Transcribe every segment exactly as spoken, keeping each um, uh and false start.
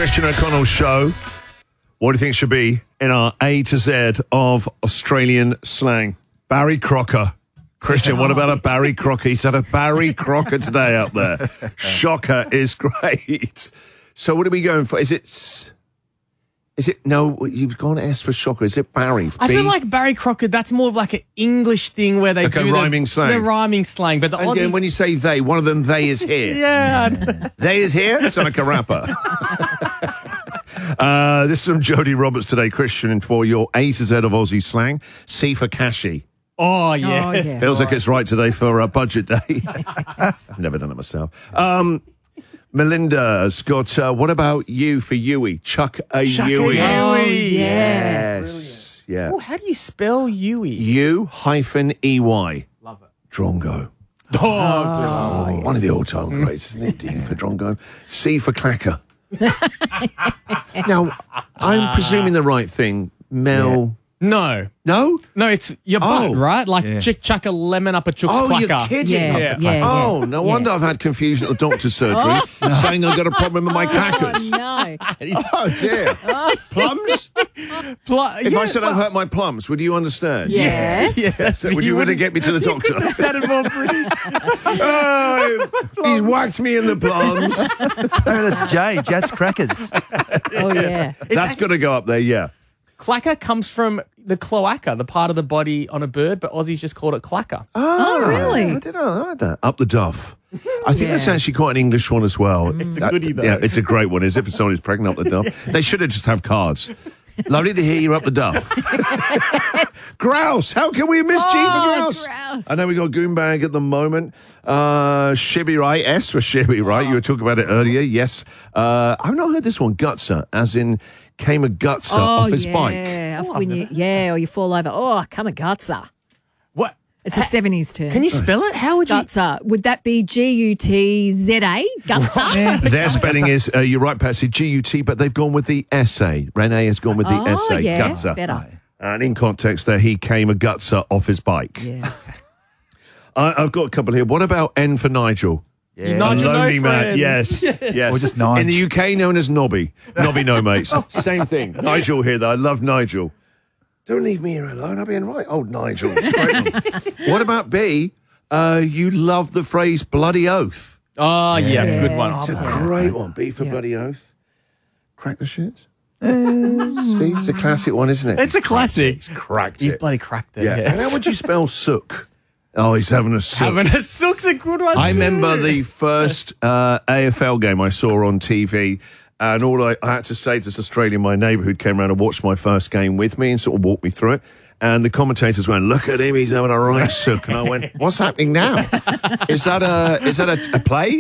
Christian O'Connell show. What do you think should be in our A to Z of Australian slang? Barry Crocker. Christian, what about a Barry Crocker? He's had a Barry Crocker today up there. Shocker is great. So what are we going for? Is it... Is it... No, you've gone S for shocker. Is it Barry? I B? feel like Barry Crocker, that's more of like an English thing where they Like a do rhyming the, slang. the rhyming slang. But the And Aussies... then when you say they, one of them, they is here. Yeah. They is here? It's like a rapper. uh, this is from Jodie Roberts today, Christian, for your A to Z of Aussie slang. C for cashy. Oh, yes. Oh, yeah. Feels like it's right today for a budget day. I've never done it myself. Um, Melinda's got, uh, what about you for Yui? Chuck a Chuck a Yui. Yui. Oh, yeah. Yes. Yeah. Oh, how do you spell Yui? U hyphen E Y. Love it. Drongo. Oh, Oh, one of the all-time greats, isn't it? D for Drongo. C for clacker. Now, I'm presuming the right thing. Mel... no. No? No, it's your butt, Oh. right? Like chick chuck a lemon up a chook's Oh, clucker. you're kidding. Yeah, Yeah. yeah, yeah. Oh, no wonder I've had confusion at the doctor's surgery saying I've got a problem with my clackers. Oh, no. Oh, dear. Plums? Pl- If yeah, I said well, I hurt my plums, would you understand? Yes. yes. Would you want to get me to the doctor? That sounded more pretty. Oh, he's whacked me in the plums. Oh, that's Jay. Jad's Crackers. Oh, yeah. That's got to go up there, yeah. Clacker comes from the cloaca, the part of the body on a bird, but Aussies just called it clacker. Oh, really? I didn't know I like that. Up the duff. I think that's Yeah. actually quite an English one as well. It's a goodie, though. Yeah, it's a great one, is it, for someone who's pregnant up the duff? They should have just have cards. Lovely to hear you're up the duff. Grouse. How can we miss G for Oh, grouse? grouse. I know we got Goombag at the moment. Uh, Shibby right. S for Shibby right. You were talking about it earlier. Yes. Uh, I've not heard this one. Gutser, as in came a gutser Oh, off his yeah. bike. When you, yeah, or you fall over. Oh, come a gutser. What? It's a seventies term. Can you spell it? How would you? Gutser. Would that be G U T Z A? Gutser? Their spelling is, uh, you're right, Patsy, G U T, but they've gone with the S A. Renee has gone with the Oh, S A, yeah, gutser. better. And in context there, he came a gutser off his bike. Yeah. I, I've got a couple here. What about N for Nigel? You Nigel no Lonely man, friends. yes, yes. Or just Nige. In the U K, known as Nobby. Nobby no mates. Same thing. Nigel here, though. I love Nigel. Don't leave me here alone. I'll be in right. Old Nigel. Great one. What about B? Uh, you love the phrase bloody oath. Oh, yeah, Yeah. good one. It's a Oh, great one. B for Yeah. bloody oath. Crack the shit. See, it's a classic one, isn't it? It's a classic. He's cracked He's it. bloody cracked it. Yeah. Yes. How would you spell sook? Oh, he's having a sook. Having a silk's a good one. I too. remember the first uh, A F L game I saw on T V, and all I, I had to say to this Australian, my neighbour, who'd came around and watched my first game with me and sort of walked me through it. And the commentators went, "Look at him, he's having a right sook." And I went, "What's happening now? Is that a is that a, a play?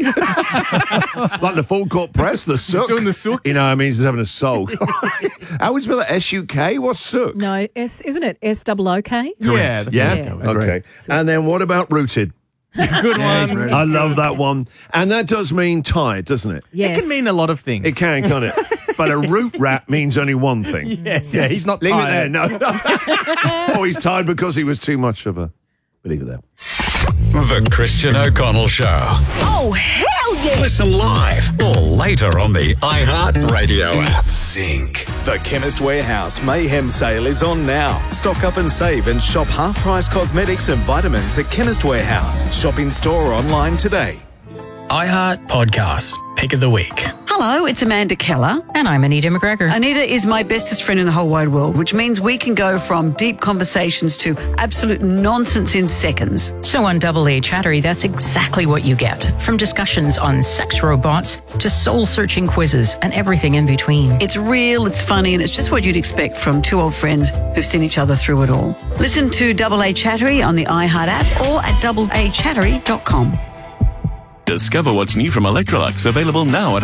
Like the full court press, the sook? doing the sook? You know, it means he's having a soak." How would you spell it? S U K? What's sook? No, S, isn't it? S O O K? Yeah. that's Yeah? Yeah. Okay. And then what about rooted? Good he's one. ready. I love that one. And that does mean tired, doesn't it? Yes. It can mean a lot of things. It can, can't it? But a root rat means only one thing. Yes, yeah, he's not Leave tired. it there. No. Oh, he's tired because he was too much of a... But leave it there. The Christian O'Connell Show. Oh, hell yeah! Listen live or later on the iHeartRadio app. Sync. The Chemist Warehouse Mayhem Sale is on now. Stock up and save and shop half-price cosmetics and vitamins at Chemist Warehouse. Shop in store or online today. iHeart Podcasts, Pick of the Week. Hello, it's Amanda Keller. And I'm Anita McGregor. Anita is my bestest friend in the whole wide world, which means we can go from deep conversations to absolute nonsense in seconds. So on Double A Chattery, that's exactly what you get. From discussions on sex robots to soul-searching quizzes and everything in between. It's real, it's funny, and it's just what you'd expect from two old friends who've seen each other through it all. Listen to Double A Chattery on the iHeart app or at double a chattery dot com. Discover what's new from Electrolux, available now at